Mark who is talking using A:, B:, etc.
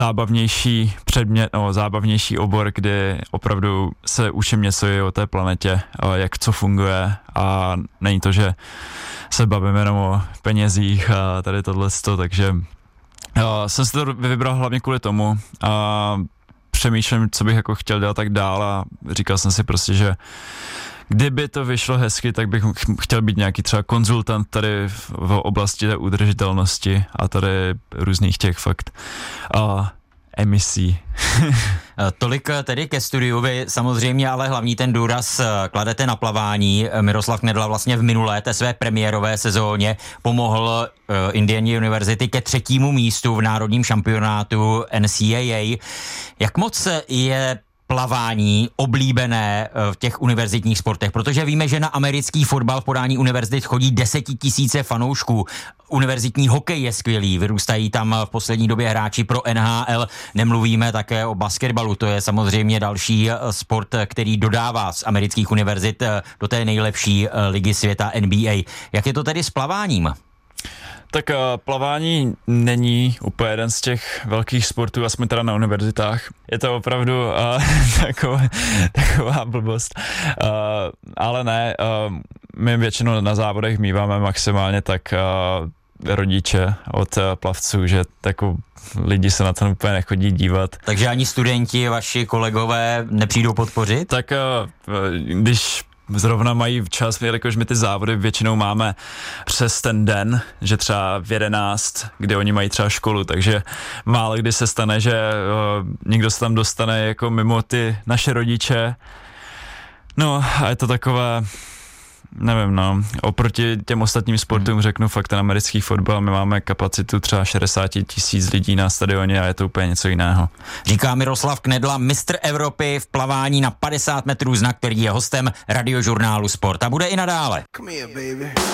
A: zábavnější předmět, zábavnější obor, kdy opravdu se učím něco i o té planetě, jak co funguje a není to, že se bavíme jenom o penězích a tady tohleto, takže jsem si to vybral hlavně kvůli tomu a přemýšlím, co bych jako chtěl dělat tak dál a říkal jsem si prostě, že kdyby to vyšlo hezky, tak bych chtěl být nějaký třeba konzultant tady v oblasti té udržitelnosti a tady různých těch fakt emisí.
B: Tolik tedy ke studiu, vy samozřejmě ale hlavní ten důraz kladete na plavání. Miroslav Knedla vlastně v minulé té své premiérové sezóně pomohl Indiana University ke 3. místu v národním šampionátu NCAA. Jak moc je plavání oblíbené v těch univerzitních sportech, protože víme, že na americký fotbal v podání univerzit chodí 10 000 fanoušků. Univerzitní hokej je skvělý, vyrůstají tam v poslední době hráči pro NHL, nemluvíme také o basketbalu, to je samozřejmě další sport, který dodává z amerických univerzit do té nejlepší ligy světa NBA. Jak je to tedy s plaváním?
A: Tak plavání není úplně jeden z těch velkých sportů, aspoň teda na univerzitách. Je to opravdu taková blbost. Ale ne, my většinou na závodech míváme maximálně tak rodiče od plavců, že jako lidi se na to úplně nechodí dívat.
B: Takže ani studenti, vaši kolegové nepřijdou podpořit?
A: Tak když zrovna mají čas, jelikož my ty závody většinou máme přes ten den, že třeba v 11, kdy oni mají třeba školu, takže málo kdy se stane, že někdo se tam dostane jako mimo ty naše rodiče. No a je to takové, nevím, oproti těm ostatním sportům řeknu fakt ten americký fotbal, my máme kapacitu třeba 60 000 lidí na stadioně a je to úplně něco jiného.
B: Říká Miroslav Knedla, mistr Evropy v plavání na 50 metrů, znak, který je hostem radiožurnálu Sport a bude i nadále.